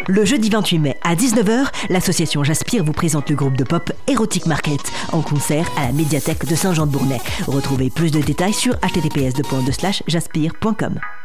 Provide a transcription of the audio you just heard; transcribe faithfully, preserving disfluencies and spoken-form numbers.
Le jeudi vingt-huit mai à dix-neuf heures, l'association Jaspire vous présente le groupe de pop Erotic Market en concert à la médiathèque de Saint-Jean-de-Bournay. Retrouvez plus de détails sur h t t p s deux point deux slash jaspire point com.